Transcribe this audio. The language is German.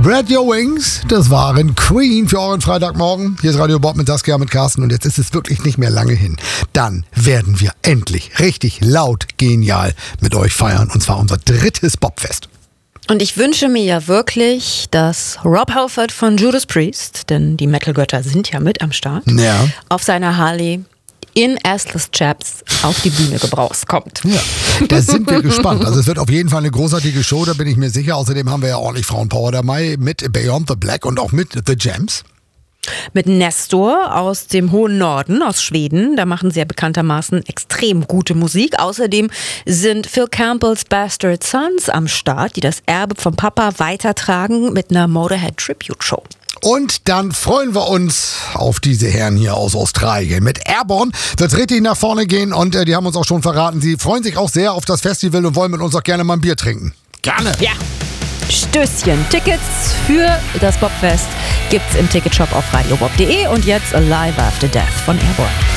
Spread Your Wings, das waren Queen für euren Freitagmorgen. Hier ist Radio Bob mit Saskia, mit Carsten und jetzt ist es wirklich nicht mehr lange hin. Dann werden wir endlich richtig laut genial mit euch feiern und zwar unser 3. Bobfest. Und ich wünsche mir ja wirklich, dass Rob Halford von Judas Priest, denn die Metal-Götter sind ja mit am Start, auf seiner Harley in Assless Chaps auf die Bühne kommt. Ja, da sind wir gespannt. Also es wird auf jeden Fall eine großartige Show, da bin ich mir sicher. Außerdem haben wir ja ordentlich Frauenpower dabei mit Beyond the Black und auch mit The Gems. Mit Nestor aus dem hohen Norden, aus Schweden. Da machen sie ja bekanntermaßen extrem gute Musik. Außerdem sind Phil Campbells Bastard Sons am Start, die das Erbe vom Papa weitertragen mit einer Motorhead Tribute Show. Und dann freuen wir uns auf diese Herren hier aus Australien. Mit Airborne wird es richtig nach vorne gehen und die haben uns auch schon verraten, sie freuen sich auch sehr auf das Festival und wollen mit uns auch gerne mal ein Bier trinken. Gerne. Ja. Stößchen. Tickets für das Bobfest gibt's im Ticketshop auf radiobob.de und jetzt Alive After Death von Airborne.